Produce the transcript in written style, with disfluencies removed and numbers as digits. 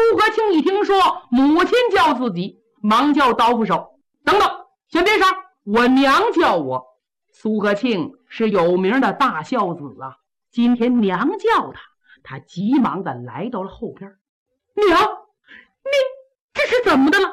和庆一听说母亲叫自己，忙叫刀斧手：“等等，先别杀，我娘叫我。”苏和庆是有名的大孝子啊，今天娘叫他急忙的来到了后边。“娘，您这是怎么的了？